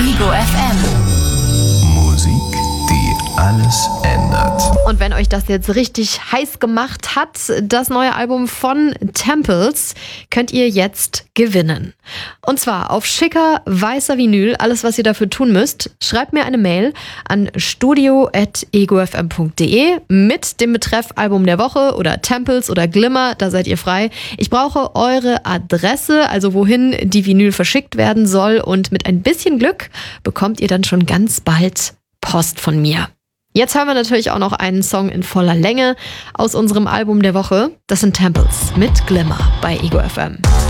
Ego FM. Musik, die alles ändert. Und wenn euch das jetzt richtig heiß gemacht hat, das neue Album von Temples, könnt ihr jetzt gewinnen. Und zwar auf schicker weißer Vinyl. Alles, was ihr dafür tun müsst, schreibt mir eine Mail an studio@egofm.de mit dem Betreff Album der Woche oder Temples oder Glimmer, da seid ihr frei. Ich brauche eure Adresse, also wohin die Vinyl verschickt werden soll, und mit ein bisschen Glück bekommt ihr dann schon ganz bald Post von mir. Jetzt hören wir natürlich auch noch einen Song in voller Länge aus unserem Album der Woche. Das sind Temples mit Glimmer bei Ego FM.